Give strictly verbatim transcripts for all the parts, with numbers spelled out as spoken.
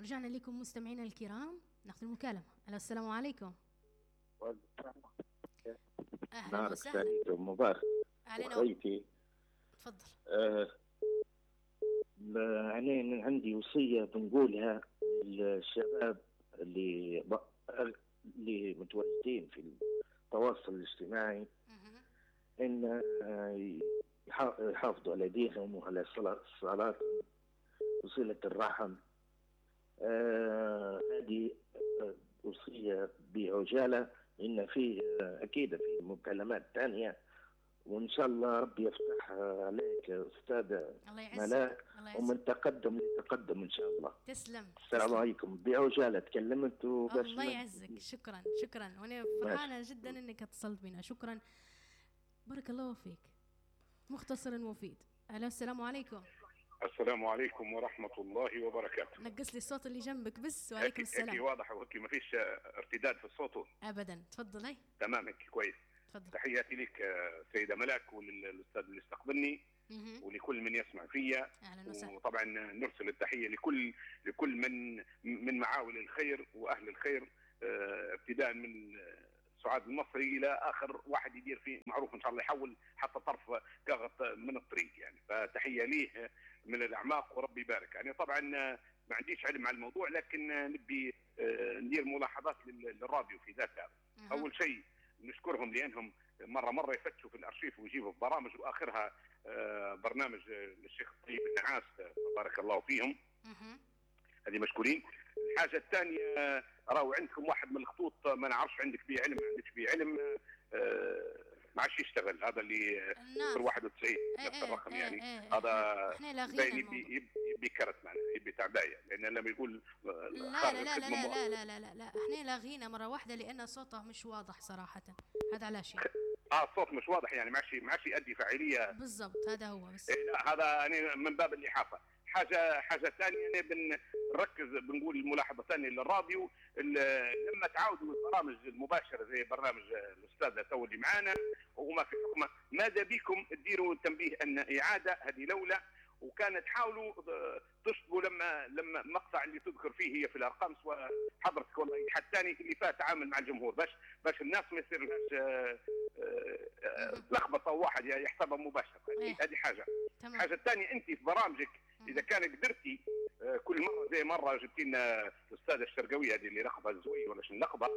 ورجعنا لكم مستمعينا الكرام، ناخذ المكالمة. ألو السلام عليكم. أهلا وسهلا. مبارك. علينا. تفضل. آه يعني عندي وصية بنقولها للشباب اللي ب... اللي متواجدين في التواصل الاجتماعي، إن يحافظوا على دينهم وعلى الصلاة وصلة الرحم. هذه آه وصية بعجالة، إن في آه أكيد في مكالمات ثانية، وإن شاء الله ربي يفتح عليك أستاذ ملاك، ومن تقدم لتقدم إن شاء الله. تسلم. السلام عليكم. بعجالة تكلمت وبس. الله يعزك. شكرا شكرا، وأنا فرحانة جدا إنك اتصلت بنا. شكرا، بارك الله فيك، مختصر مفيد. أهلا السلام عليكم. السلام عليكم ورحمة الله وبركاته. نقص لي الصوت اللي جنبك بس. وعليكم السلام. هيك واضح وهيك ما فيش ارتداد في الصوت أبدا. تفضل. هي تمام هيك كويس. تفضل. تحياتي لك سيدة ملاك وللأستاذ اللي استقبلني ولكل من يسمع فيا. وطبعا نرسل التحية لكل لكل من من معاول الخير وأهل الخير، ابتداء من سعاد المصري إلى آخر واحد يدير فيه معروف إن شاء الله، يحول حتى طرف كاغط من الطريق يعني. فتحية ليه من الأعماق وربي يبارك. يعني طبعا ما عنديش علم على الموضوع، لكن نبي ندير ملاحظات للراديو في ذاتها. أول شيء نشكرهم لأنهم مرة مرة يفتشوا في الأرشيف ويجيبوا في برامج، وآخرها برنامج للشيخ طيب النعاس بارك الله فيهم. هذه مشكورين. الحاجة الثانية، راهو عندكم واحد من الخطوط ما نعرفش عندك فيه علم ما عندكش فيه علم، ما عادش يشتغل، هذا اللي صفر واحد وتسعين نفس الرقم يعني. هذا باين يبي يبي كرت معنا، يبي تعباية، لأن لما يقول لا لا لا لا لا لا لا لا لا احنا لاغينا مرة واحدة لأن صوته مش واضح صراحة. هذا على شيء. اه الصوت مش واضح يعني، ماشي ماشي يؤدي فاعلية بالضبط. هذا هو بس. إيه لا هذا يعني من باب الإحاطة. حاجة حاجة ثانية يعني بنركز بنقول الملاحظة ثانية للراديو، لما تعاودوا البرامج المباشرة زي برنامج الأستاذ تو اللي معانا وما في حكمة، ماذا بكم تديروا تنبيه أن إعادة هذه لولا، وكانت تحاولوا تشطبوا لما لما المقطع اللي تذكر فيه هي في الأرقام، سواء حضرتك ولا أي حد ثاني اللي فات تعامل مع الجمهور، باش باش الناس ما يصير لهاش لخبطة واحد يحسبها مباشرة. هذه حاجة. الحاجة الثانية، أنت في برامجك إذا كان قدرتي كل مرة زي مرة جبتي لنا الأستاذة الشرقوية هذه اللي لقبها الزوي ولا شنو لقبها،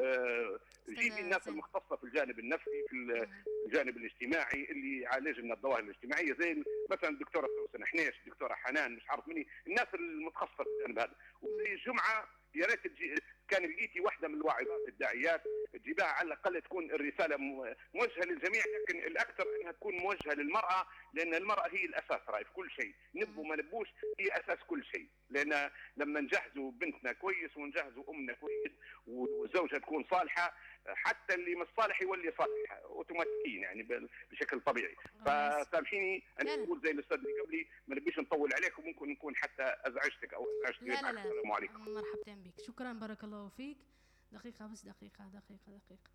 جيبي الناس المختصة في الجانب النفسي في الجانب الاجتماعي اللي يعالج لنا الظواهر الاجتماعية، زي مثلا الدكتورة سوسن حنيش، الدكتورة حنان، مش عارف مني، الناس المتخصصة في الجانب هذا. وزي الجمعة يا ريت كان لقيتي واحدة من الواعظات الداعيات تجيبها على الأقل تكون الرسالة موجهة للجميع، لكن الأكثر أنها تكون موجهة للمرأة، لأن المرأة هي الأساس رأي في كل شيء، نبوا ما نبوش هي أساس كل شيء. لأن لما نجهزوا بنتنا كويس ونجهزوا أمنا كويس والزوجة تكون صالحة، حتى اللي مش صالح يولي صالح اوتوماتيكيا يعني بشكل طبيعي. فسامحيني انا نقول زي الاستاذ اللي قبلي، ما نبيش نطول عليك وممكن نكون حتى ازعجتك او ازعجتك. لا لا لا. السلام عليكم. مرحبا بك. شكرا بارك الله فيك. دقيقة بس دقيقة دقيقة دقيقة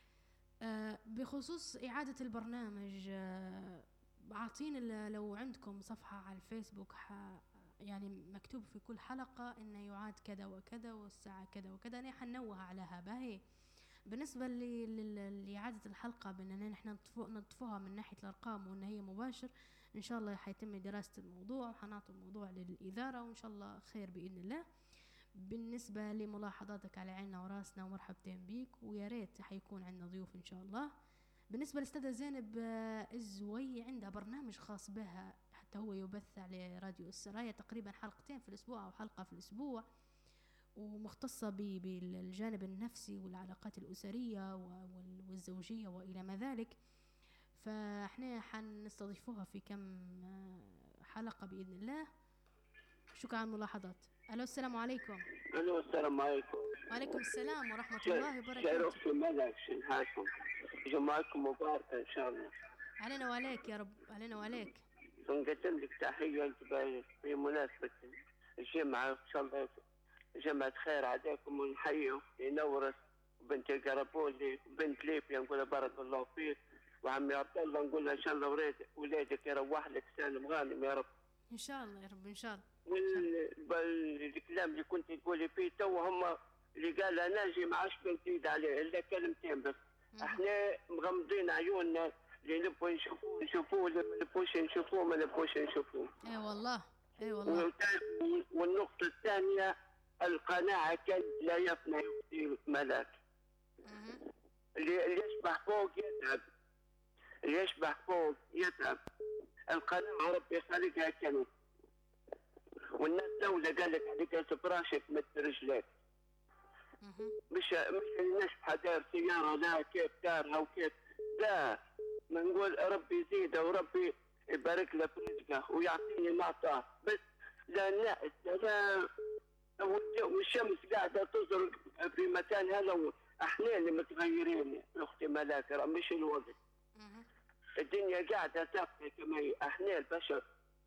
آه بخصوص إعادة البرنامج، آه عاطين لو عندكم صفحة على الفيسبوك يعني مكتوب في كل حلقة إنه يعاد كذا وكذا والساعة كذا وكذا، أنا حنوه عليها باهي. بالنسبة لإعادة الحلقة بأننا نحن نطفوها من ناحية الأرقام وأن هي مباشر، إن شاء الله حيتم دراسة الموضوع وحنعطي الموضوع للإدارة وإن شاء الله خير بإذن الله. بالنسبة لملاحظاتك على عيننا وراسنا ومرحبتين بيك، ويا ريت حيكون عندنا ضيوف إن شاء الله. بالنسبة للأستاذة زينب الزوي، عندها برنامج خاص بها حتى هو يبث على راديو السرايا، تقريبا حلقتين في الأسبوع أو حلقة في الأسبوع، ومختصة بالجانب النفسي والعلاقات الأسرية والزوجية وإلى ما ذلك. فإحنا حنستضيفوها في كم حلقة بإذن الله. شكرا على الملاحظات. ألو السلام عليكم. ألو السلام عليكم. وعليكم السلام ورحمة الله وبركاته. شرف ملك شنحاكم، جمعتكم مباركة إن شاء الله. علينا وعليك يا رب، علينا وعليك. نقدم لك تحية في مناسبة الجمعة إن شاء الله، جمعة خير عليكم، ونحيي ينورس بنت القربولي بنت ليبيا، نقول بارك الله فيك، وعمي عبد الله نقول ان شاء الله ولادك ولادك يروح لك سالم غانم يا رب. ان شاء الله يا رب ان شاء الله. والكلام اللي كنت تقولي فيه تو هم اللي قال ناجي ما عادش بنزيد عليه الا كلمتين بس. احنا مغمضين عيوننا اللي نبغوا نشوفوه نشوفوه، اللي ما نبغوش نشوفوه ما نبغوش نشوفوه. اي والله اي والله. والنقطة الثانية القناعة كان لا يفنى يؤتي ملاك. اللي يشبح فوق يتعب، اللي يشبح فوق يتعب. القناعة ربي خلقها كنز، والناس دولة قال لك عليك فراشك مد رجليك. مش مش نشبح دار سيارة لا كيف دارها وكيف لا، ما نقول ربي يزيده وربي يبارك له في رزقه ويعطيني ما اعطاه، بس لا نائس لا. والشمس قاعدة تزرق في مكان هذا، احنا اللي متغيرين اختي ملاك، مش الوقت. الدنيا قاعدة تبقى كما هي، احنا البشر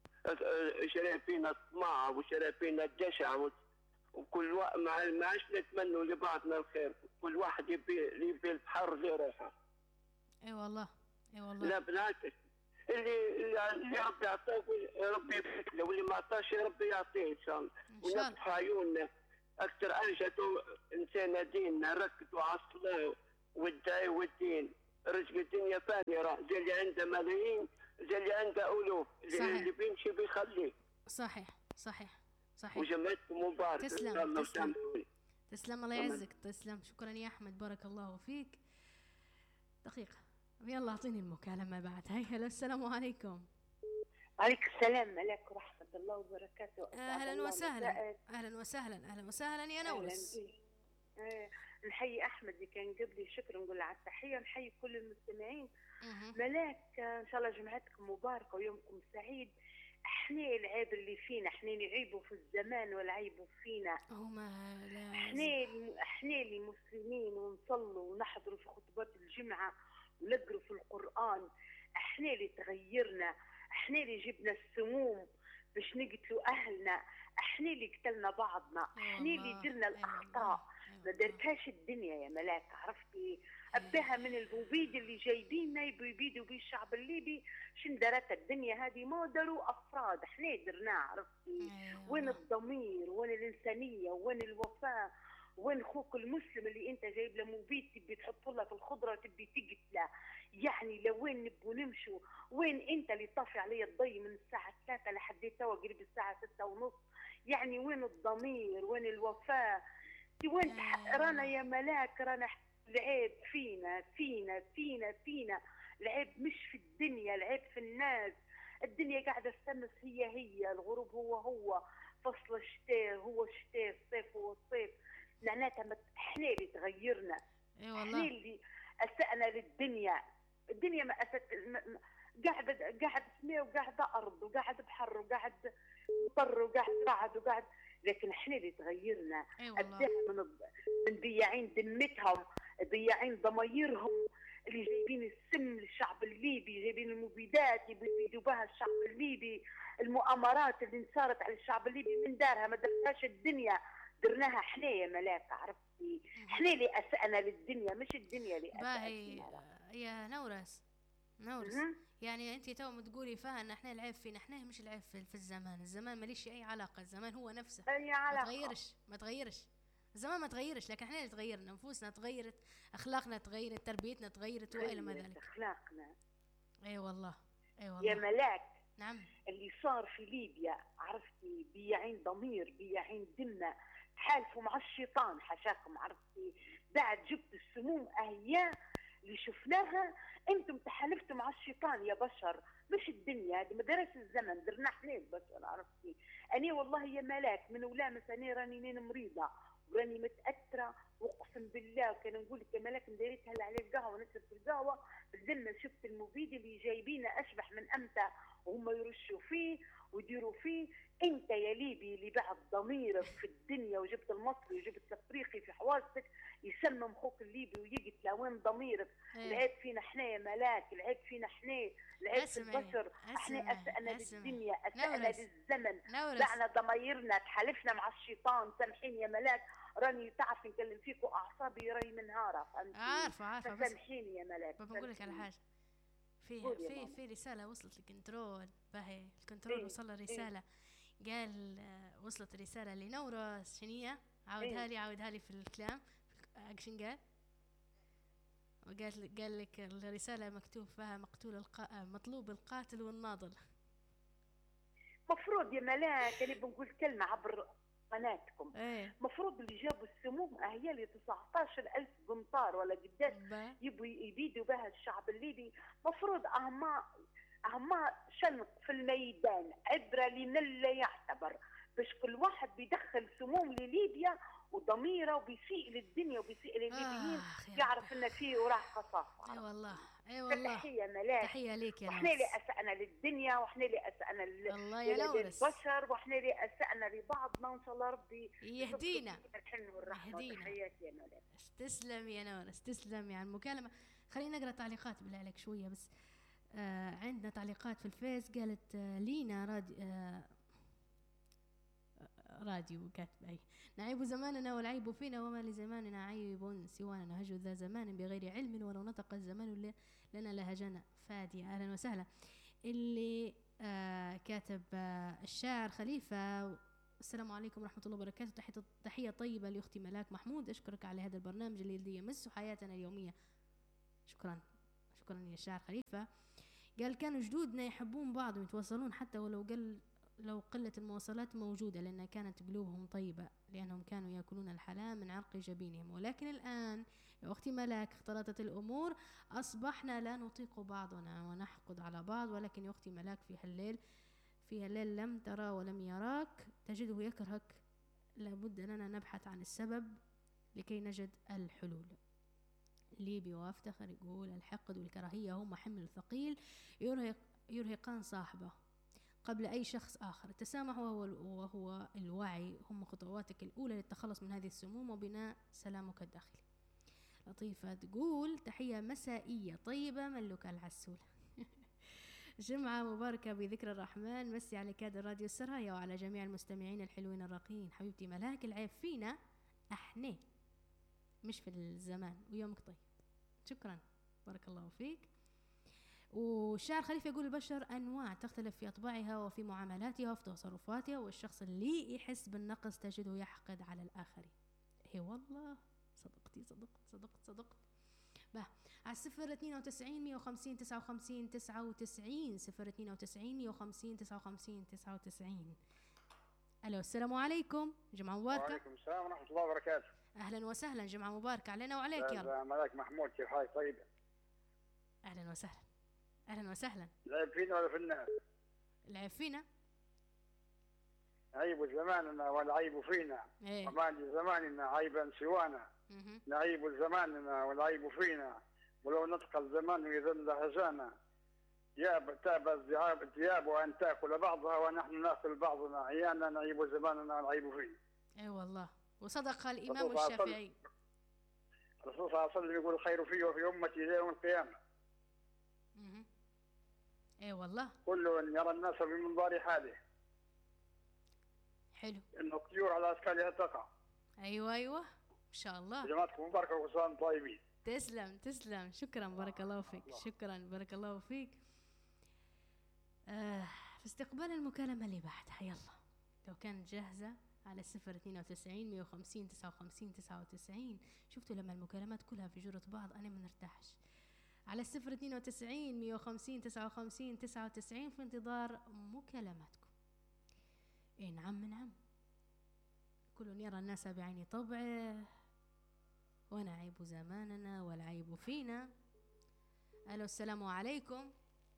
شرى فينا الطمع وشرى فينا الجشع، وكل واحد ما عادش نتمنوا لبعضنا الخير، كل واحد يبي يبي البحر لروحه. اي والله اي والله. لا بالعكس، اللي اللي ربي يعطيه ربي يبارك له، واللي ما عطاش ربي يعطيه ان شاء الله. ونفتح عيوننا اكثر انشطوا انسانا ديننا، ركزوا على الصلاه والدعاء والدين. رزق الدنيا فاني راه، زي اللي عنده ملايين زي اللي عنده الوف، اللي بيمشي بيخليه. صحيح صحيح صحيح. وجمعتكم مبارك. تسلم تسلم تسلم الله يعزك. تسلم شكرا يا احمد بارك الله فيك. دقيقه يلا اعطيني المكالمه بعد. هاي هلا السلام عليكم. عليك السلام ملاك ورحمه الله وبركاته. اهلا وسهلا اهلا وسهلا اهلا وسهلا يا نورس. آه. نحيي احمد اللي كان قبلي، شكرا نقول على التحيه، نحيي كل المستمعين. ملاك ان شاء الله جمعتكم مباركه ويومكم سعيد. احنا العيب اللي فينا، احنا نعيبوا في الزمان والعيب فينا. احنا احنا اللي مسلمين ونصلوا ونحضروا في خطبات الجمعه ونقروا في القران، احنا اللي تغيرنا، احنا اللي جبنا السموم باش نقتلوا اهلنا، احنا اللي قتلنا بعضنا، احنا اللي درنا الاخطاء ما درتهاش الدنيا يا ملاك. عرفتي ابها من البوبيد اللي جايبيننا يبوا يبيدوا بيه الشعب الليبي. شن درت الدنيا هذه؟ ما دروا افراد، احنا درناه. عرفتي وين الضمير وين الانسانيه وين الوفاء وين خوك المسلم اللي انت جايب له مبيد تبي تحط له في الخضره تبي تقتله؟ يعني لوين نبوا نمشوا؟ وين انت اللي طافي علي الضي من الساعه ثلاثة لحد توا قريب الساعه ستة ونص؟ يعني وين الضمير وين الوفاء؟ وين رانا يا ملاك؟ رانا العيب فينا فينا فينا فينا. العيب مش في الدنيا، العيب في الناس. الدنيا قاعده الشمس هي هي، الغروب هو هو، فصل الشتاء هو الشتاء، الصيف هو الصيف. معناتها احنا اللي تغيرنا. اي والله. احنا اللي اسأنا للدنيا. الدنيا ما أسأت قاعد قاعد سماء وقاعد ارض وقاعد بحر وقاعد مطر وقاعد رعد وقاعد، لكن احنا اللي تغيرنا. ابداها من من بياعين ذمتهم، بياعين ضمايرهم، اللي جايبين السم للشعب الليبي، جايبين المبيدات يبيدوا بها الشعب الليبي. المؤامرات اللي انصارت على الشعب الليبي من دارها ما درتهاش الدنيا، درناها احنا يا ملاك. عرفتي احنا اللي اسأنا للدنيا مش الدنيا اللي اسأتنا. يا نورس نورس يعني انت تو تقولي فيها ان احنا العيب فينا، احنا مش العيب في, في الزمان. الزمان ماليش اي علاقه، الزمان هو نفسه اي علاقه. ما تغيرش ما تغيرش الزمان ما تغيرش، لكن احنا اللي تغيرنا. نفوسنا تغيرت، اخلاقنا تغيرت، تربيتنا تغيرت والى ما ذلك. اخلاقنا اي أيوة والله اي أيوة والله يا ملاك. نعم. اللي صار في ليبيا عرفتي بياعين ضمير بياعين ذمه، تحالفوا مع الشيطان حشاكم. عرفتي بعد جبت السموم اهيا اللي شفناها، انتم تحالفتوا مع الشيطان يا بشر، مش الدنيا هذه. ما درس الزمن، درنا احنا البشر. عرفتي اني والله يا ملاك من ولامس اني راني نين مريضه وراني متاثره، واقسم بالله كان نقول لك يا ملاك نديريت هلا على القهوه نشرب في القهوه بالذمه شفت المبيد اللي جايبينه اشبح من امتى وهم يرشوا فيه ويديروا فيه. انت يا ليبي اللي بعد ضميرك في الدنيا وجبت المصري وجبت الافريقي في حواسك يسمم خوك الليبي ويقتل، وين ضميرك؟ العيب فينا احنا يا ملاك، العيب فينا احنا، العيب في البشر. احنا اسأنا للدنيا، اسأنا للزمن، دعنا ضميرنا، تحالفنا مع الشيطان. سامحيني يا ملاك، راني تعرف نكلم فيك واعصابي راي منهاره، فهمتي؟ عارفه عارفه بس سامحيني يا ملاك. بقول لك على حاجه، في في في رسالة وصلت للكنترول باهي الكنترول إيه؟ وصل رسالة إيه؟ قال آه وصلت رسالة لنورة شنية عاودها إيه؟ لي عاودها لي في الكلام اكشن قال وقال قال لك الرسالة مكتوب فيها مقتول القا... مطلوب القاتل والناضل. مفروض يا ملاك اللي بنقول كلمة عبر قناتكم ايه مفروض اللي جابوا السموم هي اللي تسعطاش ألف قنطار ولا قداش يبوا يبيدوا بها الشعب الليبي. مفروض أهما أهما شنق في الميدان عبرة لمن لا يعتبر باش كل واحد بيدخل سموم لليبيا وضميره وبيسيء للدنيا وبيسيء للليبيين آه يعرف ان فيه وراه قصاص. اي والله اي والله تحيه ملاك تحيه ليك يا ناس. واحنا اللي اسأنا للدنيا واحنا اللي اسأنا للبشر واحنا اللي اسأنا لبعضنا وان شاء الله ربي يهدينا الحلم والرحمه. تحياتي يا ملاك. تسلم يا نورس تسلم يعني المكالمه. خلينا نقرا تعليقات بالله عليك شويه بس. آه عندنا تعليقات في الفيس قالت آه لينا رادي آه راديو كاتب أي نعيب زماننا والعيب فينا وما لزماننا عيب سوانا نهج ذا زمان بغير علم ولو نطق الزمان لنا لهجنا. فادي أهلا وسهلا. اللي آه كاتب آه الشاعر خليفة السلام عليكم ورحمة الله وبركاته تحية, تحية طيبة لأختي ملاك محمود أشكرك على هذا البرنامج الذي يمس حياتنا اليومية. شكرا شكرا يا الشاعر خليفة. قال كانوا جدودنا يحبون بعض ويتواصلون حتى ولو قل لو قلت المواصلات موجودة لأن كانت قلوبهم طيبة لأنهم كانوا يأكلون الحلال من عرق جبينهم. ولكن الآن يا أختي ملاك اختلطت الأمور أصبحنا لا نطيق بعضنا ونحقد على بعض. ولكن يا أختي ملاك في هالليل في هالليل لم ترى ولم يراك تجده يكرهك. لابد أننا نبحث عن السبب لكي نجد الحلول. ليبي وافتخر يقول الحقد والكراهية هما حمل ثقيل يرهق يرهقان صاحبه قبل أي شخص آخر. التسامح وهو, وهو الوعي هم خطواتك الأولى للتخلص من هذه السموم وبناء سلامك الداخلي. لطيفة تقول تحية مسائية طيبة ملك العسول. جمعة مباركة بذكر الرحمن مسي على كادر راديو السرايا وعلى جميع المستمعين الحلوين الراقيين. حبيبتي ملاك العيب فينا احنا مش في الزمان ويومك طيب. شكرا بارك الله فيك. والشاعر خليفة يقول البشر أنواع تختلف في أطباعها وفي معاملاتها وفي تصرفاتها والشخص اللي يحس بالنقص تجده يحقد على الآخرين. هي والله صدقتي صدقت صدقت صدقت. به على الصفر اثنين وتسعين مية وخمسين تسعة وخمسين تسعة وتسعين صفر اثنين وتسعين مية وخمسين تسعة وخمسين تسعة وتسعين. ألو السلام عليكم جمعة مباركة. وعليكم السلام ورحمة الله وبركاته. أهلا وسهلا جمعة مباركة علينا وعليك يا رب. ملاك محمود كيف حالك طيبة؟ أهلا وسهلا أهلا وسهلا. العيب فينا ولا في الناس؟ العيب فينا. عيب زماننا والعيب فينا. إيه؟ وما لزماننا عيبا سوانا. مه. نعيب زماننا والعيب فينا ولو نطق الزمان يذل هجانا. يا تاب الذئاب الثياب وأن تأكل بعضها ونحن نأكل بعضنا عيانا نعيب زماننا والعيب فينا. أي والله وصدق الإمام الشافعي. الرسول صلى الله عليه وسلم يقول الخير فيه وفي أمتي إلى يوم القيامة. اها اي والله كل يرى الناس بمنظار حاله. حلو. انه الطيور على اشكالها تقع. ايوه ايوه ان شاء الله. جماعتكم مباركه وكل طيبين. تسلم تسلم شكرا بارك الله فيك. شكرا بارك الله فيك. آه في استقبال المكالمه اللي بعدها يلا لو كانت جاهزه على الصفر اثنين وتسعين مية وخمسين تسعة وخمسين تسعة وتسعين. شفتوا لما المكالمات كلها في جرة بعض انا ما نرتاحش. على الصفر اثنين وتسعين مية وخمسين تسعة وخمسين تسعة وتسعين في انتظار مكالماتكم. اي نعم نعم كل يرى الناس بعين طبعه ونعيب زماننا والعيب فينا. الو السلام عليكم.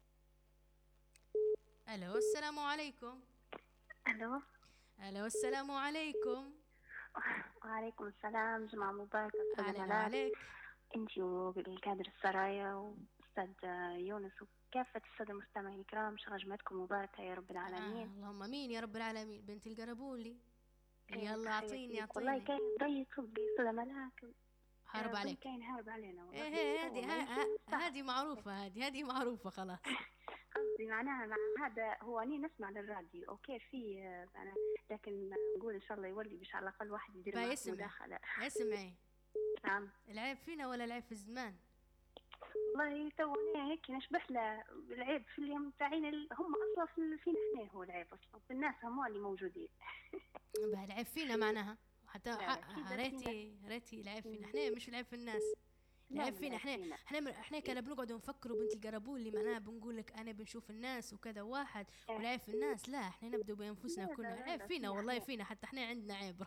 الو السلام عليكم. الو الو السلام عليكم. وعليكم السلام جمعة مباركة. اهلا عليك انت والكادر السرايا واستاذ يونس وكافة السادة المستمعين الكرام. شغل جمعتكم مباركة يا رب العالمين. آه اللهم امين يا رب العالمين. بنت القربولي يلا اعطيني اعطيني. والله كاين ضي صدي استاذ ملاك هارب عليك. كاين هارب علينا والله. ايه هذه هذه معروفة هذه هذه معروفة خلاص. قصدي معناها مع هذا هو اني نسمع للراديو اوكي في أنا لكن نقول ان شاء الله يولي باش على الاقل واحد يدير معك مداخلة. اسمعي نعم العيب فينا ولا العيب في الزمان؟ والله تو انا هيك نشبح له العيب في اللي هم تاعين هم اصلا فينا احنا، هو العيب اصلا في الناس هم اللي موجودين. بقى العيب فينا معناها حتى ريتي ريتي العيب فينا احنا، مش العيب في الناس. العيب فينا احنا. احنا احنا كنا بنقعد نفكروا بنت القربول اللي معناها بنقول لك انا بنشوف الناس وكذا واحد، والعيب في الناس لا، احنا نبدو بانفسنا كلنا. العيب فينا والله، فينا حتى احنا عندنا عيب.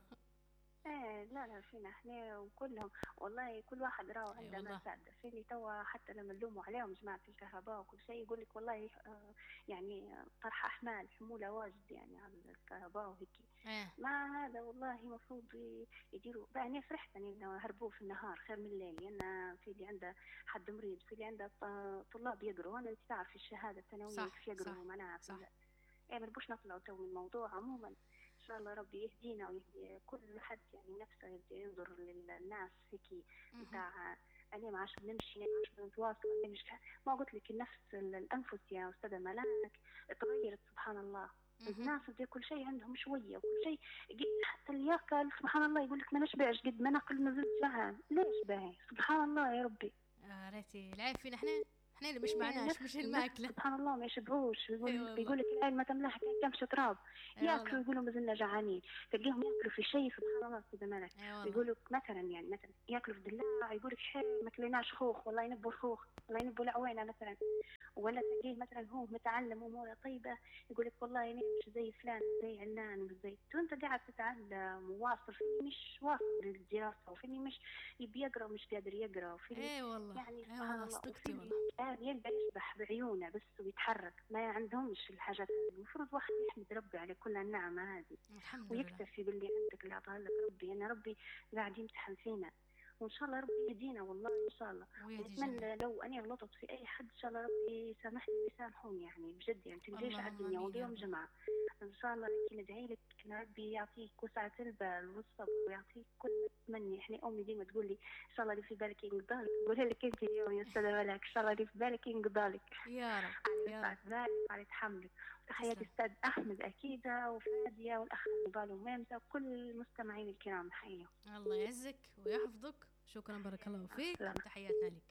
ايه لا لا فينا احنا وكلهم والله، كل واحد راه عنده ما ساعده فيني توا. حتى لما نلوموا عليهم جماعه الكهرباء وكل شيء يقول لك والله آه يعني طرح احمال حموله واجد يعني على الكهرباء وهيك. اه. مع هذا والله المفروض يديروا بقى. انا فرحت انه هربوه في النهار خير من الليل، لان يعني في اللي عنده حد مريض، في اللي عنده طلاب يقروا. انا انت تعرف الشهاده الثانويه كيف يقروا معناها. صح. ايه ما نبوش نطلعوا تو من الموضوع. عموما ان شاء الله ربي يهدينا ويهدي كل حد يعني نفسه يبدا ينظر للناس هيك بتاع انا ما عادش بنمشي، ما عادش بنتواصل، انا مش ما قلت لك النفس الانفس يا استاذه ملاك تغيرت سبحان الله. الناس دي كل شيء عندهم شويه وكل شيء، حتى اللي ياكل سبحان الله يقول لك ما نشبعش قد ما ناكل ما زلت جعان. ليش باهي سبحان الله يا ربي. اه ريتي العيب فينا احنا، احنا اللي مش معناش مش الماكله سبحان الله ما يشبعوش. يقول يقول لك العين ما تملاها كمش تراب. ياكلوا يقولوا ما زلنا جعانين، تلقيهم ياكلوا في شيء سبحان الله استاذ مالك. يقولوا مثلا يعني مثلا ياكلوا في دلاع يقول لك حي ما كليناش خوخ والله ينبوا الخوخ والله ينبوا العوينه مثلا. ولا تلقيه مثلا هو متعلم اموره طيبه يقول لك والله انا مش زي فلان زي علان مش زي وانت قاعد تتعلم وواصل فيني مش واصل للدراسه وفيني مش يبي يقرا ومش قادر يقرا وفيني ايه والله يعني سبحان الله صدقتي والله يلقى يسبح بعيونه بس ويتحرك. ما عندهمش الحاجات هذه. المفروض واحد يحمد ربي على كل النعمه هذه ويكتفي باللي عندك اللي عطاه لك ربي. انا ربي قاعد يمتحن فينا وان شاء الله ربي يهدينا والله ان شاء الله. اتمنى لو اني غلطت في اي حد ان شاء الله ربي يسامحني ويسامحوني يعني بجد يعني تلقاش على الدنيا واليوم جمعه ان شاء الله. لكن ندعي لك ان ربي يعطيك وسعه البال والصبر ويعطيك كل ما تتمني. احنا امي ديما تقول لي ان شاء الله اللي في بالك ينقضى لك. نقولها لك انت اليوم يا استاذه ملاك ان شاء الله اللي في بالك ينقضى لك يا رب على سعه بالك وعلى تحملك. تحياتي الاستاذ احمد اكيده وفاديه والاخ نضال وميمته وكل المستمعين الكرام نحييهم. الله يعزك ويحفظك. شكرا بارك الله فيك. تحياتنا لك.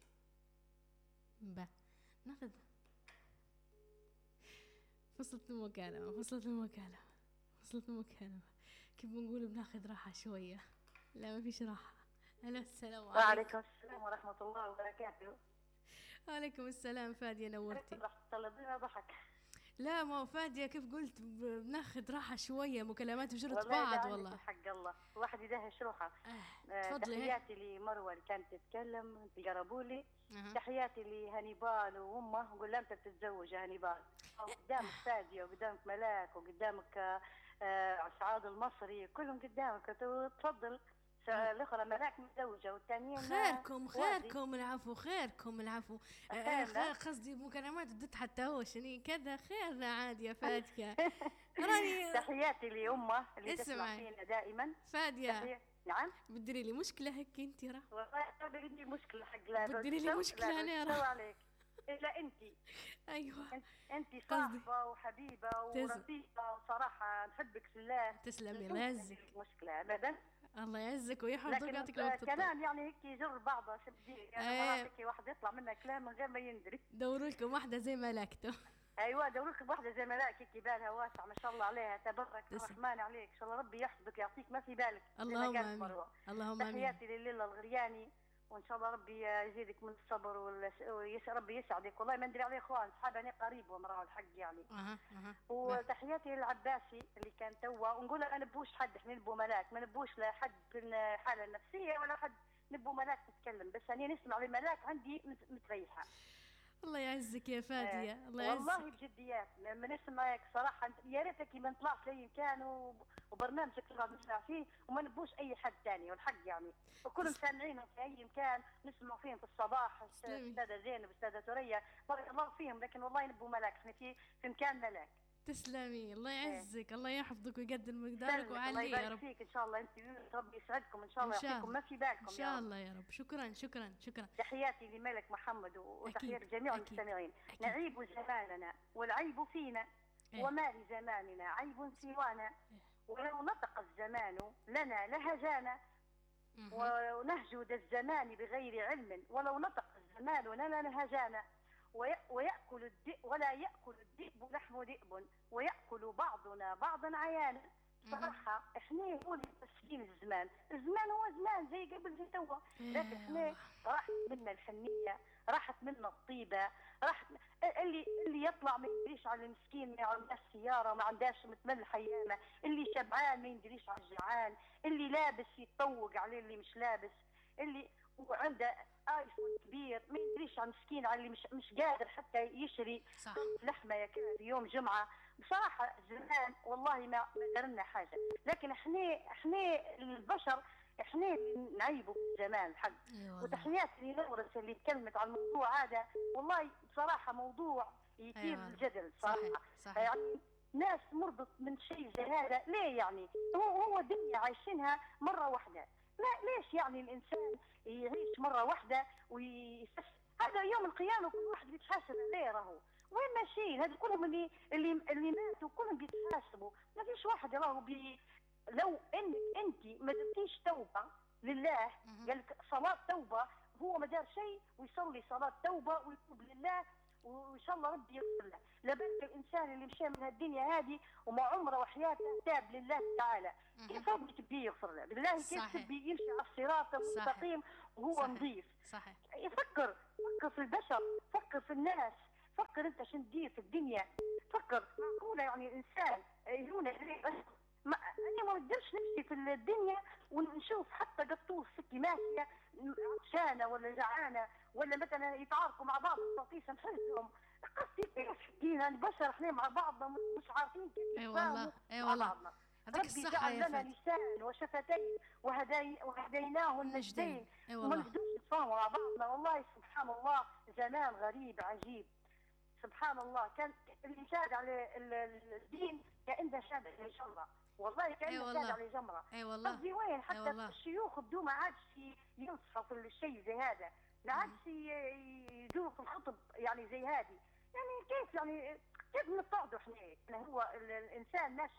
با ناخذ فصلت المكالمة فصلت المكالمة فصلت المكالمة كيف بنقول بناخذ راحة شوية. لا ما فيش راحة. هلا السلام عليكم. وعليكم السلام ورحمة الله وبركاته. وعليكم السلام فادية نورتي. راح تطلبينا ضحك. لا ما هو فادية كيف قلت بناخذ راحة شوية مكالمات وجرت بعض والله حق الله الواحد يدهش روحه. آه. تحياتي لمروة اللي كانت تتكلم تقربولي. أه. تحياتي لهنيبال وامه نقول لها انت بتتزوج يا هنيبال. قدامك فادية وقدامك ملاك وقدامك آه سعاد المصري كلهم قدامك تفضل. الاخرى ملاك متزوجه والثانيين خيركم خيركم العفو خيركم العفو خير قصدي مكالمات بدت حتى هو شني كذا خيرنا عادي يا فادية. راني تحياتي لامه اللي تسمع فينا دائما فادية. نعم بدري لي مشكله هيك انت راه والله بدي مشكله حق لا بدري لي مشكله انا راه عليك الا انت ايوه انت صاحبه وحبيبه ورفيقه وصراحه نحبك في الله. تسلمي الله يعزك. مشكله ابدا الله يعزك ويحفظك ويعطيك الوقت. كلام يعني هيك يجر بعضه شو بدي يعني هيك واحد يطلع منه كلام من غير ما يندري. دوروا لكم واحده زي ملاكته. ايوه دوروا لكم واحده زي ملاك هيك بالها واسع ما شاء الله عليها تبارك الرحمن عليك ان شاء الله ربي يحفظك يعطيك ما في بالك. اللهم امين اللهم امين. تحياتي لليلى الغرياني وان شاء الله ربي يزيدك من الصبر وربي يسعدك. والله ما ندري عليه اخوان اصحاب انا قريب ومراه الحق يعني. اها اها. وتحياتي للعباسي اللي كان توا ونقول ما نبوش حد احنا نبو ملاك ما نبوش لا حد في الحاله النفسيه ولا حد نبو ملاك تتكلم بس انا نسمع لملاك عندي متريحه. الله يعزك يا فادية. آه. الله يعزك والله بجديات لما نسمعك صراحه يا ريتك ما نطلعش لي كان وبرنامجك اللي قاعد نسمع فيه وما نبوش اي حد ثاني والحق يعني وكلهم سامعينهم في اي مكان نسمعوا فيهم في الصباح. استاذه زينب استاذه ثريا بارك الله فيهم لكن والله نبوا ملاك احنا في في مكان ملاك. تسلمي الله يعزك. الله يحفظك ويقدر مقدارك وعلي يا رب. فيك ان شاء الله انت ربي يسعدكم ان شاء الله يعطيكم ما في بالكم ان شاء الله يا رب. شكرا شكرا شكرا. تحياتي لملك محمد وتحياتي لجميع المستمعين. نعيب زماننا والعيب فينا إيه؟ وما لزماننا عيب سوانا ولو نطق الزمان لنا لهجانا ونهجد الزمان بغير علم ولو نطق الزمان الرحمن ولنا نهجانا ويأكل الذئب ولا يأكل الذئب لحم ذئب ويأكل بعضنا بعضا عيانا. صراحة احنا هو اللي مسكين الزمان، الزمان هو زمان زي قبل زي توا، لكن احنا راحت منا الحنية، راحت منا الطيبة، راحت اللي اللي يطلع ما يدريش على المسكين ما عندهاش سيارة ما عندهاش متمل حيامة، اللي شبعان ما يدريش على الجوعان، اللي لابس يتطوق عليه اللي مش لابس، اللي وعنده ايفون كبير ما يدريش على المسكين على اللي مش مش قادر حتى يشري لحمة يا كذا في يوم جمعة. بصراحة زمان والله ما درنا حاجة، لكن احنا احنا البشر احنا اللي نعيبوا في الزمان الحق. وتحياتي لنورس اللي تكلمت عن الموضوع هذا، والله بصراحة موضوع يثير أيوة. الجدل صراحة. صحيح. صحيح. يعني ناس مرضت من شيء زي هذا ليه؟ يعني هو هو دنيا عايشينها مرة واحدة، لا ليش يعني الإنسان يعيش مرة واحدة ويفس هذا يوم القيامة كل واحد بيتحاسب عليه راهو. وين ماشيين هذول كلهم اللي اللي اللي ماتوا كلهم بيتحاسبوا، ما فيش واحد راهو بي لو انك انت ما درتيش توبه لله، قال لك صلاه توبه، هو ما دار شيء ويصلي صلاه توبه ويتوب لله وان شاء الله ربي يغفر له. لبالك الانسان اللي مشى من الدنيا هذه وما عمره وحياته تاب لله تعالى، كيف ربي تبي يغفر له؟ بالله كيف تبي يمشي على الصراط المستقيم وهو صحيح. نظيف؟ صحيح. يفكر فكر في البشر، فكر في الناس، فكر انت شو تدير في الدنيا، فكر معقوله يعني الانسان يجونا ما انا ما نقدرش نمشي في الدنيا ونشوف حتى قطوف ستي ماشيه عطشانه ولا جعانه ولا مثلا يتعاركوا مع بعض التطيسه نحزهم. قصدي كيف دينا البشر احنا مع بعضنا مش عارفين كيف اي والله اي والله هذيك الصحه يا فندم. لنا لسان وشفتين وهدي وهديناه النجدين وما نقدرش نتفاهموا مع بعضنا. والله سبحان الله زمان غريب عجيب سبحان الله. كان اللي شاد على الدين كأنه شاد على جمرة، والله كأنه شاد على جمرة. اي والله قصدي وين حتى الشيوخ بدو ما عادش ينصحوا في الشيء زي هذا، ما عادش يدوروا في الخطب يعني زي هذه. يعني كيف يعني كيف نتقعدوا احنا؟ يعني هو الانسان ماشي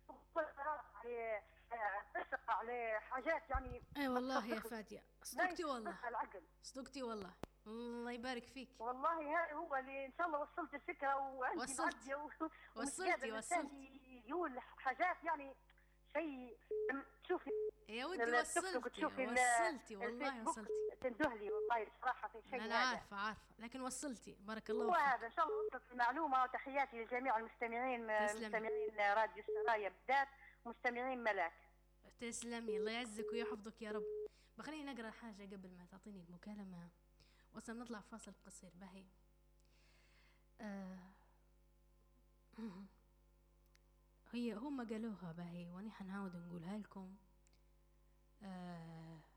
على تسق على حاجات يعني. اي والله يا فادية صدقتي والله صدقتي والله الله يبارك فيك. والله هذا هو اللي ان شاء الله وصلت الفكره وعندي وصلتي وصلتي وصلتي يقول حاجات يعني شيء تشوفي يا ودي وصلتي وصلتي والله وصلتي تندهلي والله صراحه في شيء. انا عارفه عارفه لكن وصلتي بارك الله فيك. وهذا ان شاء الله وصلت المعلومه. وتحياتي لجميع المستمعين مستمعين راديو السرايا بالذات مستمعين ملاك. تسلمي الله يعزك ويحفظك يا رب. بخليني نقرا حاجه قبل ما تعطيني المكالمه وصل نطلع فاصل قصير باهي. آه هي هم قالوها باهي واني حنعاود نقولها لكم. آه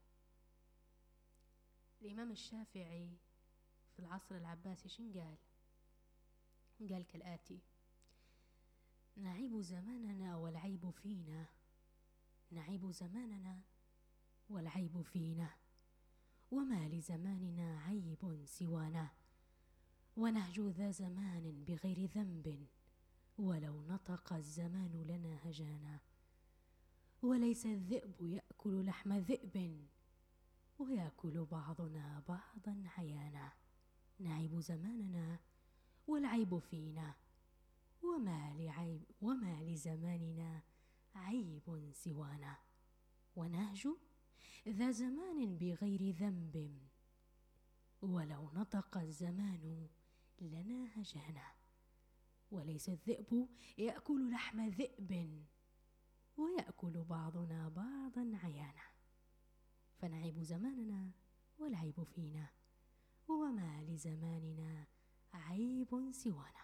الإمام الشافعي في العصر العباسي شن قال؟ قال كالآتي: نعيب زماننا والعيب فينا، نعيب زماننا والعيب فينا، وما لزماننا عيب سوانا، ونهج ذا زمان بغير ذنب، ولو نطق الزمان لنا هجانا، وليس الذئب يأكل لحم ذئب، ويأكل بعضنا بعضا عيانا، نعيب زماننا والعيب فينا، وما لعيب وما لزماننا عيب سوانا، ونهج ذا زمان بغير ذنب، ولو نطق الزمان لنا هجانا، وليس الذئب يأكل لحم ذئب، ويأكل بعضنا بعضا عيانا، فنعيب زماننا والعيب فينا، وما لزماننا عيب سوانا.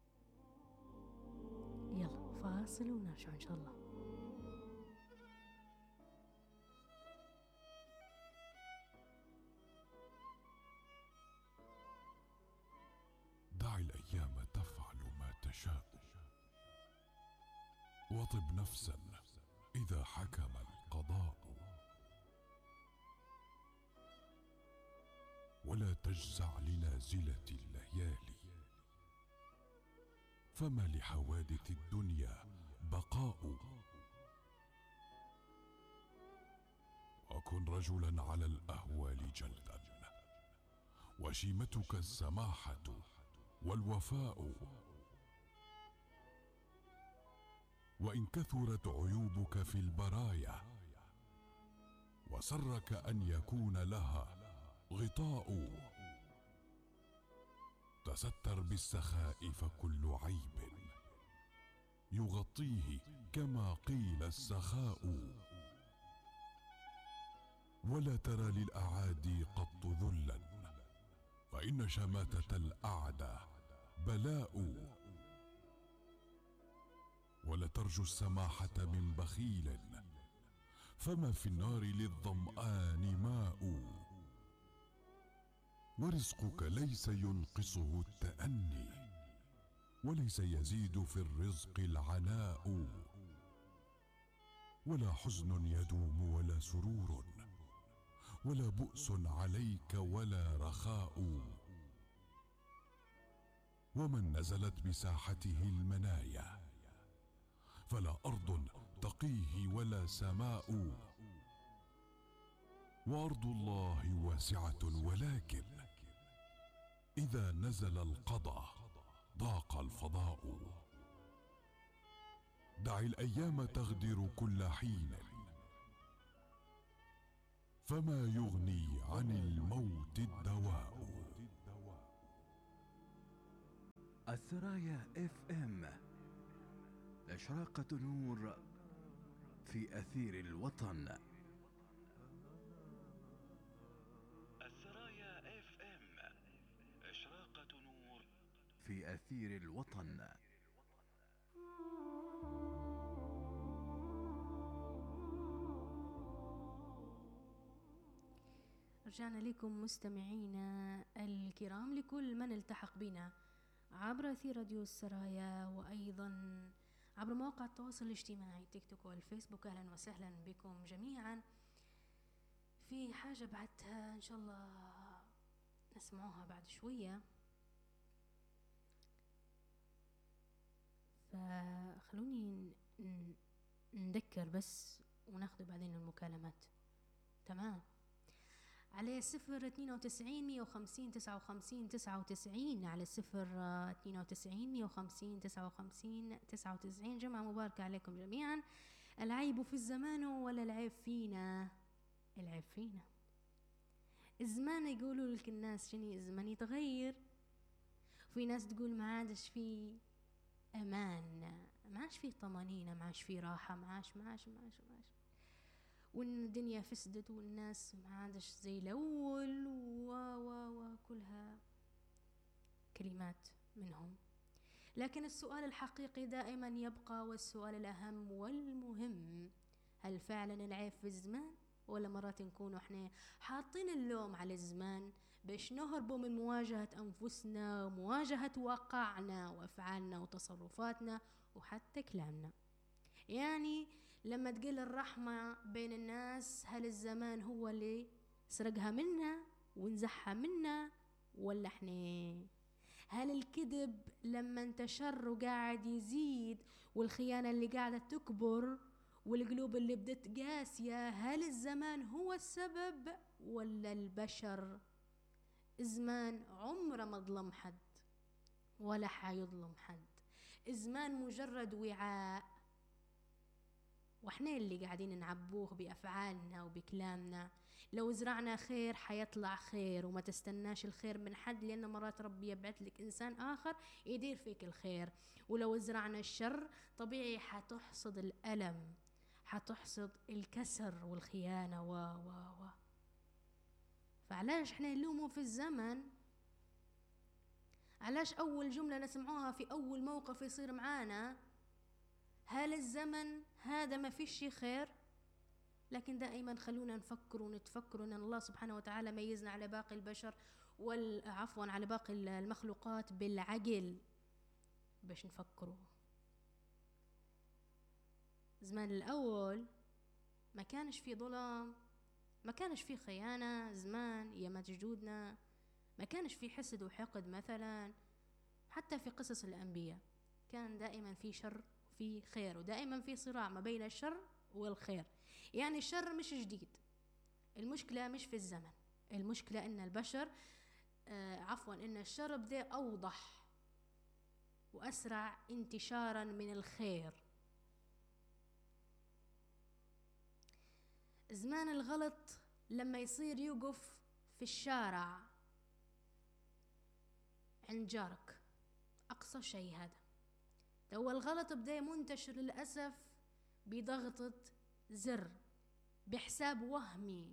يلا فاصل ونرجع إن شاء الله. دع الأيام تفعل ما تشاء، وطب نفسا إذا حكم القضاء، ولا تجزع لنازلة الليالي، فما لحوادث الدنيا بقاء، وكن رجلا على الأهوال جلدا، وشيمتك السماحة والوفاء. وإن كثرت عيوبك في البرايا وسرك أن يكون لها غطاء، تستر بالسخاء فكل عيب يغطيه كما قيل السخاء. ولا ترى للأعادي قط ذلا، فإن شماتة الأعدى بلاء. ولا ترجو السماحة من بخيل، فما في النار للظمآن ماء. ورزقك ليس ينقصه التأني، وليس يزيد في الرزق العناء. ولا حزن يدوم ولا سرور، ولا بؤس عليك ولا رخاء. ومن نزلت بساحته المنايا فلا أرض تقيه ولا سماء. وأرض الله واسعة، ولكن إذا نزل القضاء ضاق الفضاء. دع الأيام تغدر كل حين، فما يغني عن الموت الدواء. الثرايا اف ام، إشراقة نور في أثير الوطن. الثرايا اف ام، إشراقة نور في أثير الوطن. رجعنا لكم مستمعينا الكرام، لكل من التحق بنا عبر أثير راديو السرايا، وأيضا عبر مواقع التواصل الاجتماعي تيك توك والفيسبوك. أهلا وسهلا بكم جميعا. في حاجة بعدها إن شاء الله نسمعوها بعد شوية، فخلوني نذكر بس وناخذ بعدين المكالمات. تمام، على صفر اثنين وتسعين مية وخمسين تسعة وخمسين تسعة وتسعين، على صفر اثنين وتسعين مية وخمسين تسعة وخمسين تسعة وتسعين. جمعة مباركة عليكم جميعا. العيب في الزمان ولا العيب فينا؟ العيب فينا. الزمان يقولوا لك الناس شنو الزمان يتغير، في ناس تقول ما عادش في امان، ما عادش في طمانينه، ما عادش في راحه، ما عادش ما عادش ما عادش ما عادش وان الدنيا فسدت والناس ما عادش زي الاول، و و وكلها كلمات منهم. لكن السؤال الحقيقي دائما يبقى، والسؤال الاهم والمهم، هل فعلا العيب في الزمان، ولا مرات نكون احنا حاطين اللوم على الزمان باش نهربوا من مواجهة انفسنا ومواجهة واقعنا وافعالنا وتصرفاتنا وحتى كلامنا؟ يعني لما تقل الرحمة بين الناس، هل الزمان هو اللي سرقها منا ونزحها منا، ولا احنا؟ هل الكذب لما انتشر وقاعد يزيد، والخيانة اللي قاعدة تكبر، والقلوب اللي بدت قاسية، هل الزمان هو السبب ولا البشر؟ الزمان عمره ما ظلم حد ولا حيظلم حد. الزمان مجرد وعاء، واحنا اللي قاعدين نعبوه بأفعالنا وبكلامنا. لو زرعنا خير حيطلع خير، وما تستناش الخير من حد، لأن مرات ربي يبعث لك إنسان آخر يدير فيك الخير. ولو زرعنا الشر طبيعي حتحصد الألم، حتحصد الكسر والخيانة و و و فعلاش احنا نلوموا في الزمن؟ علاش أول جملة نسمعوها في أول موقف يصير معانا هل الزمن هذا ما فيش خير؟ لكن دائما خلونا نفكر ونتفكر أن الله سبحانه وتعالى ميزنا على باقي البشر، والعفوا على باقي المخلوقات بالعقل باش نفكروا. زمان الأول ما كانش في ظلم، ما كانش في خيانة. زمان ايامات جدودنا ما كانش في حسد وحقد مثلا. حتى في قصص الأنبياء كان دائما في شر في خير، ودائما في صراع ما بين الشر والخير. يعني الشر مش جديد، المشكلة مش في الزمن، المشكلة ان البشر آه عفوا إن الشر بدا أوضح وأسرع انتشارا من الخير. زمان الغلط لما يصير يوقف في الشارع عند جارك، أقصى شيء هذا. تو الغلط بدا منتشر للأسف بضغطة زر بحساب وهمي،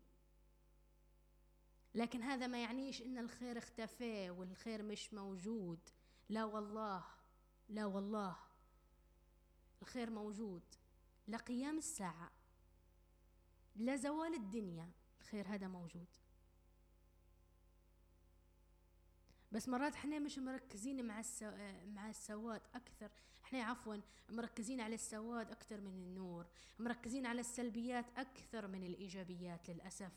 لكن هذا ما يعنيش إن الخير اختفى والخير مش موجود. لا والله، لا والله، الخير موجود لقيام الساعة، لا زوال الدنيا، الخير هذا موجود. بس مرات احنا مش مركزين مع السو... مع السواد أكثر، احنا عفوا مركزين على السواد أكثر من النور، مركزين على السلبيات أكثر من الإيجابيات للأسف.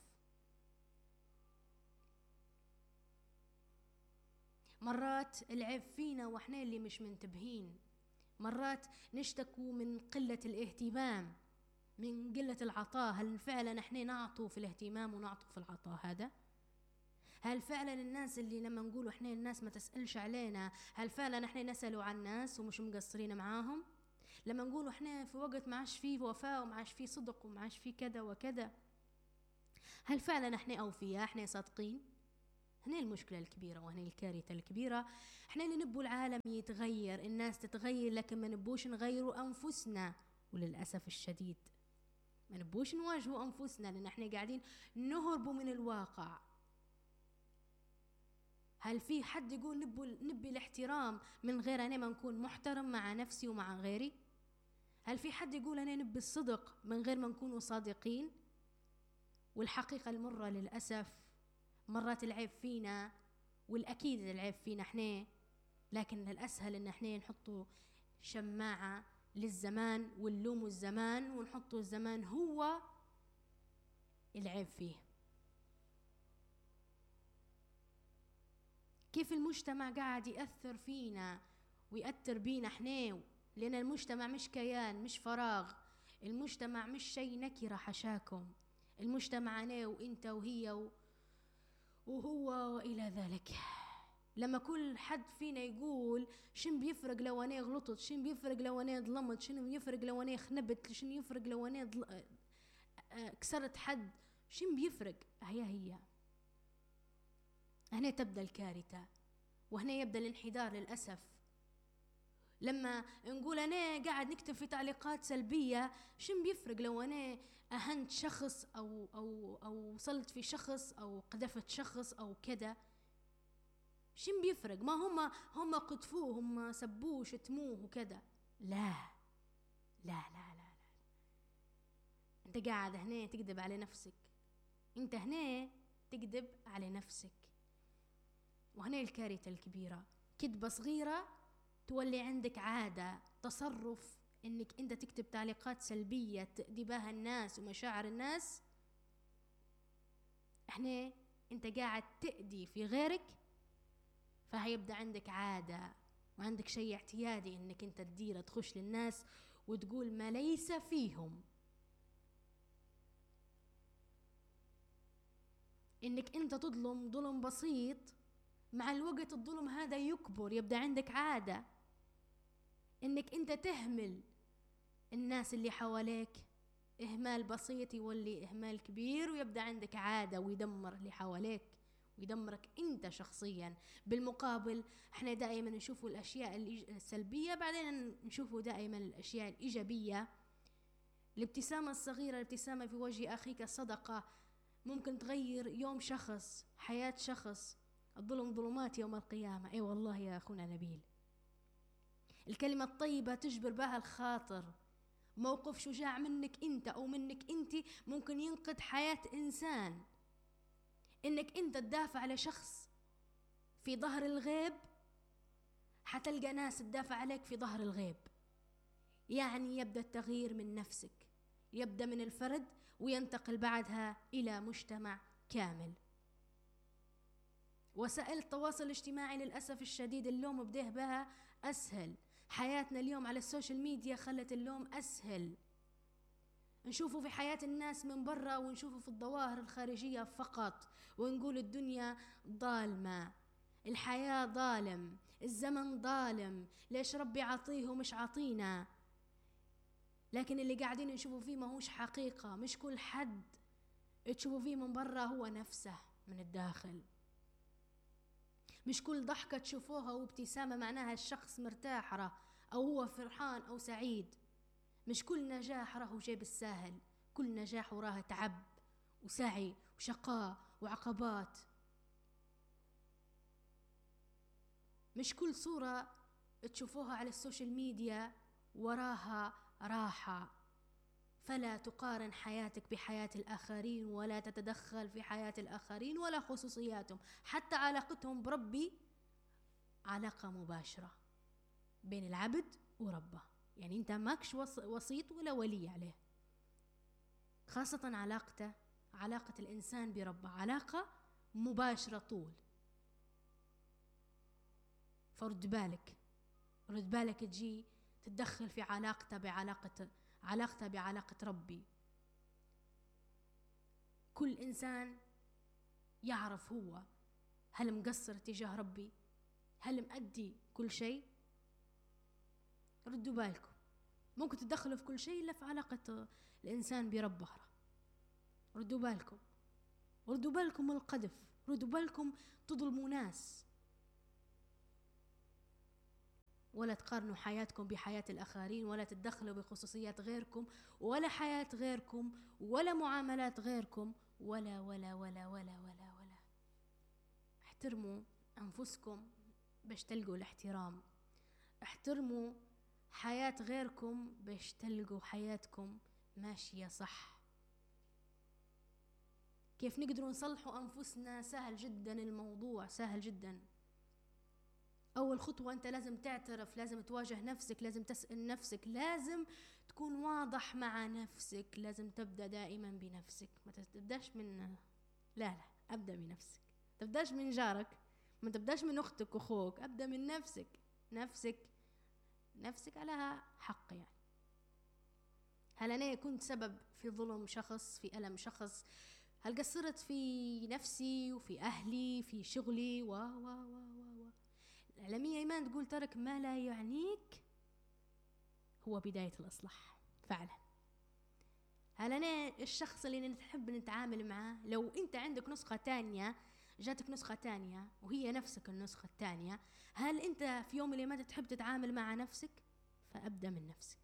مرات العيب فينا واحنا اللي مش منتبهين، مرات نشتكوا من قلة الاهتمام، من قلة العطاء. هل فعلا احنا نعطوا في الاهتمام ونعطوا في العطاء هذا؟ هل فعلا الناس اللي لما نقولوا احنا الناس ما تسألش علينا، هل فعلا احنا نسألوا عن الناس ومش مقصرين معاهم؟ لما نقولوا احنا في وقت ما عاش فيه وفاء وما عاش فيه صدق وما عاش فيه كذا وكذا، هل فعلا احنا أوفياء، احنا صادقين؟ هنا المشكلة الكبيرة وهنا الكارثة الكبيرة. احنا اللي نبوا العالم يتغير، الناس تتغير، لكن ما نبوش نغيروا أنفسنا. وللأسف الشديد ما نبوش نواجهوا أنفسنا، لأن احنا قاعدين نهربوا من الواقع. هل في حد يقول نبوا نبي الاحترام من غير أنا ما نكون محترم مع نفسي ومع غيري؟ هل في حد يقول أنا نبي الصدق من غير ما نكونوا صادقين؟ والحقيقة المرة للأسف مرات العيب فينا، والأكيد العيب فينا احنا، لكن الأسهل إن احنا نحطوا شماعة للزمان ونلوموا الزمان ونحطوا الزمان هو العيب فيه. كيف المجتمع قاعد يأثر فينا ويأثر بينا احنا، لأن المجتمع مش كيان، مش فراغ، المجتمع مش شيء نكرة حشاكم، المجتمع أنا وإنت وهي و... وهو وإلى ذلك. لما كل حد فينا يقول شن بيفرق لو أنا غلطت، شن بيفرق لو أنا ظلمت، شن بيفرق لو أنا خنبت، شن يفرق لو أنا ضل... كسرت حد، شن بيفرق؟ هي هي هنا تبدأ الكارثة وهنا يبدأ الانحدار للأسف. لما نقول أنا قاعد نكتب في تعليقات سلبية، شن بيفرق لو أنا أهنت شخص أو أو أو وصلت في شخص أو قذفت شخص أو كذا؟ شن بيفرق؟ ما هم هم قذفوه، هم سبوه، شتموه وكذا. لا لا لا لا لا، أنت قاعد هنا تكذب على نفسك، أنت هنا تكذب على نفسك. وهنا الكارثة الكبيرة، كذبة صغيرة تولي عندك عادة، تصرف انك انت تكتب تعليقات سلبية تأذي بها الناس ومشاعر الناس. احنا انت قاعد تأذي في غيرك، فهيبدأ عندك عادة وعندك شيء اعتيادي انك انت تدير تخش للناس وتقول ما ليس فيهم، انك انت تظلم ظلم بسيط. مع الوقت الظلم هذا يكبر، يبدأ عندك عادة انك انت تهمل الناس اللي حواليك، اهمال بسيط يولي اهمال كبير، ويبدأ عندك عادة ويدمر اللي حواليك ويدمرك انت شخصيا. بالمقابل احنا دائما نشوفوا الاشياء السلبية، بعدين نشوفوا دائما الاشياء الايجابية. الابتسامة الصغيرة، الابتسامة في وجه اخيك صدقة، ممكن تغير يوم شخص، حياة شخص. الظلم ظلمات يوم القيامة. اي والله يا اخونا نبيل، الكلمة الطيبة تجبر بها الخاطر. موقف شجاع منك انت او منك انت ممكن ينقذ حياة انسان. انك انت تدافع على شخص في ظهر الغيب، حتلقى ناس تدافع عليك في ظهر الغيب. يعني يبدأ التغيير من نفسك، يبدأ من الفرد وينتقل بعدها الى مجتمع كامل. وسائل التواصل الاجتماعي للأسف الشديد اللوم بديه بها أسهل. حياتنا اليوم على السوشيال ميديا خلت اللوم أسهل. نشوفه في حياة الناس من برا ونشوفه في الظواهر الخارجية فقط، ونقول الدنيا ظالمة الحياة ظالم، الزمن ظالم، ليش ربي عطيه ومش عطينا؟ لكن اللي قاعدين نشوفوا فيه ما هوش حقيقة. مش كل حد تشوفوا فيه من برا هو نفسه من الداخل. مش كل ضحكة تشوفوها وابتسامة معناها الشخص مرتاح راه، أو هو فرحان أو سعيد. مش كل نجاح راه جاي بالساهل، كل نجاح وراه تعب وسعي وشقاء وعقبات. مش كل صورة تشوفوها على السوشيال ميديا وراها راحة. فلا تقارن حياتك بحياة الآخرين، ولا تتدخل في حياة الآخرين ولا خصوصياتهم. حتى علاقتهم بربي علاقة مباشرة بين العبد وربه، يعني انت ماكش وسيط ولا ولي عليه. خاصة علاقته علاقة الإنسان بربه علاقة مباشرة طول. فرد بالك رد بالك تجي تتدخل في علاقته بعلاقة علاقته بعلاقة ربي. كل إنسان يعرف هو هل مقصر تجاه ربي، هل مأدي كل شيء. ردوا بالكم، ممكن تدخلوا في كل شيء إلا في علاقة الإنسان بربه. ردوا بالكم ردوا بالكم من القذف، ردوا بالكم تظلموا ناس، ولا تقارنوا حياتكم بحياة الآخرين، ولا تتدخلوا بخصوصيات غيركم، ولا حياة غيركم، ولا معاملات غيركم، ولا ولا ولا ولا ولا ولا احترموا أنفسكم باش تلقوا الاحترام. احترموا حياة غيركم باش تلقوا حياتكم ماشية صح. كيف نقدروا نصلحوا أنفسنا؟ سهل جدا الموضوع، سهل جدا. أول خطوة أنت لازم تعترف، لازم تواجه نفسك، لازم تسأل نفسك، لازم تكون واضح مع نفسك. لازم تبدأ دائما بنفسك، ما تبدأش من لا لا أبدأ بنفسك. تبدأش من جارك، ما تبدأش من أختك وأخوك، أبدأ من نفسك. نفسك نفسك عليها حق. يعني هل أنا كنت سبب في ظلم شخص، في ألم شخص؟ هل قصرت في نفسي وفي أهلي في شغلي و و و و العلمية إيمان تقول ترك ما لا يعنيك هو بداية الإصلاح فعلا. هل أنا الشخص اللي نحب نتعامل معاه، لو أنت عندك نسخة تانية، جاتك نسخة تانية وهي نفسك النسخة التانية، هل أنت في يوم من الأيام تحب تتعامل مع نفسك؟ فأبدأ من نفسك،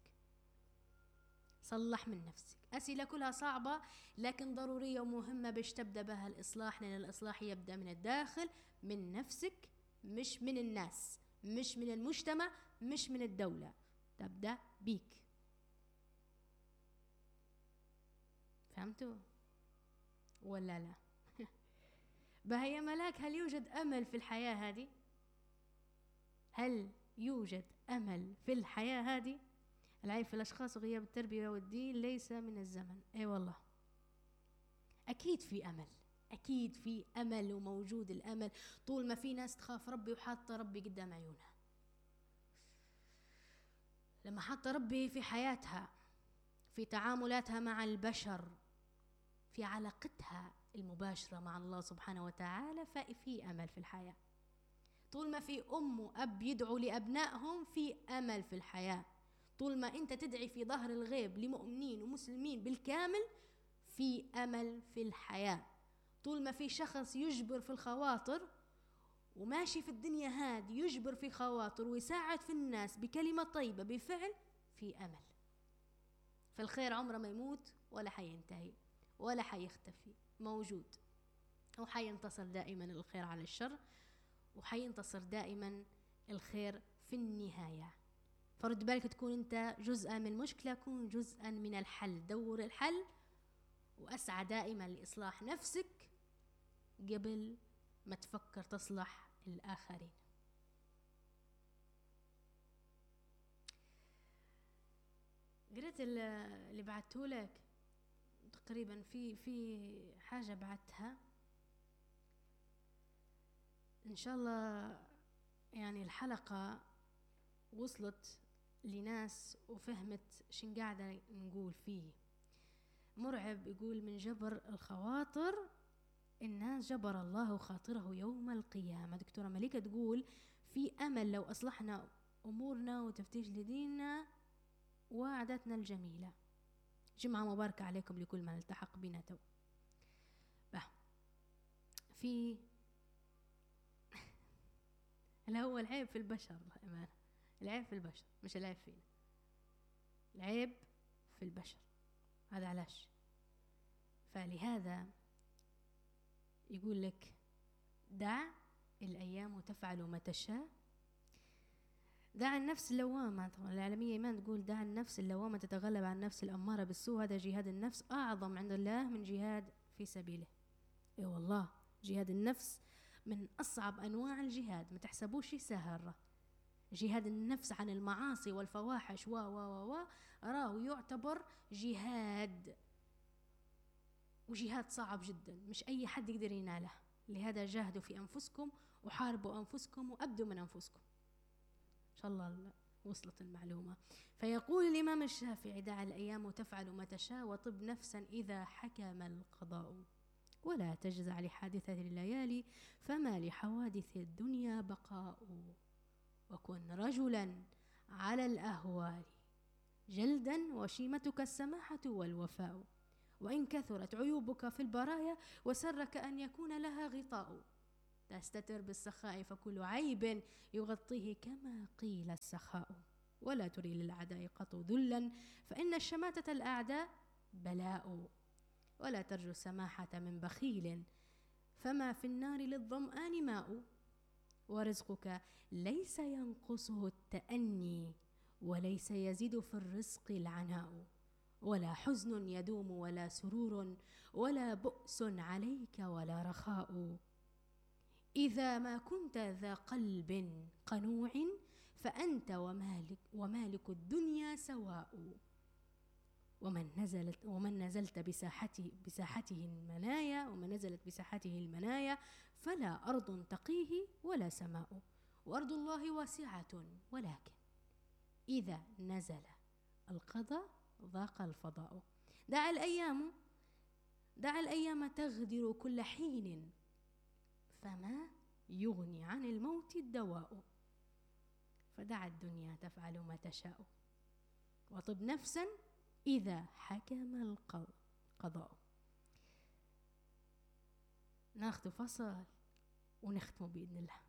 صلح من نفسك. أسئلة كلها صعبة لكن ضرورية ومهمة باش تبدأ بها الإصلاح، لأن الإصلاح يبدأ من الداخل، من نفسك، مش من الناس، مش من المجتمع، مش من الدولة. تبدأ بيك. فهمتوا ولا لا؟ بهيا ملاك، هل يوجد أمل في الحياة هذه؟ هل يوجد أمل في الحياة هذه؟ العيب في الأشخاص وغياب التربية والدين ليس من الزمن. أي والله أكيد في أمل، أكيد في أمل وموجود الأمل طول ما في ناس تخاف ربي وحاطة ربي قدام عيونها. لما حاطة ربي في حياتها، في تعاملاتها مع البشر، في علاقتها المباشرة مع الله سبحانه وتعالى، ففي أمل في الحياة. طول ما في أم وأب يدعوا لأبنائهم في أمل في الحياة. طول ما أنت تدعي في ظهر الغيب لمؤمنين ومسلمين بالكامل في أمل في الحياة. طول ما في شخص يجبر في الخواطر وماشي في الدنيا هذه يجبر في خواطر ويساعد في الناس بكلمة طيبة بفعل، في أمل. فالخير عمره ما يموت ولا حينتهي ولا حيختفي، موجود وحينتصر دائما الخير على الشر، وحينتصر دائما الخير في النهاية. فرد بالك تكون أنت جزءا من المشكلة، كون جزءا من الحل. دور الحل وأسعى دائما لإصلاح نفسك قبل ما تفكر تصلح الآخرين. قريت اللي بعته لك تقريبا، في في حاجة بعتها إن شاء الله يعني الحلقة وصلت لناس وفهمت شن قاعدة نقول فيه. مرعب يقول من جبر الخواطر الناس جبر الله خاطره يوم القيامة. دكتورة مليكة تقول في أمل لو أصلحنا أمورنا وتفتيش لديننا وعاداتنا الجميلة. جمعة مباركة عليكم لكل من التحق بنا تو. في اللي هو العيب في البشر، أمانة العيب في البشر مش العيب فينا، العيب في البشر. هذا علاش؟ فلهذا يقول لك دع الأيام تفعل ما تشاء. دع النفس اللوامة، طبعا العالمية إيمان تقول دع النفس اللوامة تتغلب على النفس الأمارة بالسوء. هذا جهاد النفس أعظم عند الله من جهاد في سبيله. إيه والله جهاد النفس من أصعب أنواع الجهاد، ما تحسبوش سهل. جهاد النفس عن المعاصي والفواحش و و و راه يعتبر جهاد، وجهاد صعب جدا مش أي حد يقدر يناله. لهذا جاهدوا في أنفسكم وحاربوا أنفسكم وأبدوا من أنفسكم. إن شاء الله وصلت المعلومة. فيقول الإمام الشافعي دع الأيام تفعل ما تشاء وطب نفسا إذا حكم القضاء، ولا تجزع لحادثة الليالي فما لحوادث الدنيا بقاء. وكن رجلا على الأهوال جلدا وشيمتك السماحة والوفاء، وإن كثرت عيوبك في البرايا وسرك أن يكون لها غطاء. تستتر بالسخاء فكل عيب يغطيه كما قيل السخاء، ولا تري للأعداء قط ذلا فإن الشماتة الأعداء بلاء، ولا ترجو السماحة من بخيل فما في النار للظمآن ماء. ورزقك ليس ينقصه التأني وليس يزيد في الرزق العناء، ولا حزن يدوم ولا سرور ولا بؤس عليك ولا رخاء. إذا ما كنت ذا قلب قنوع فأنت ومالك, ومالك الدنيا سواء. ومن نزلت ومن نزلت بساحته بساحته المنايا ومن نزلت بساحته المنايا فلا أرض تقيه ولا سماء. وأرض الله واسعة ولكن إذا نزل القضاء ضاق الفضاء. دع الأيام دع الأيام تغدر كل حين فما يغني عن الموت الدواء. فدع الدنيا تفعل ما تشاء وطب نفسا إذا حكم القضاء. ناخذ فصل ونختم بإذن الله.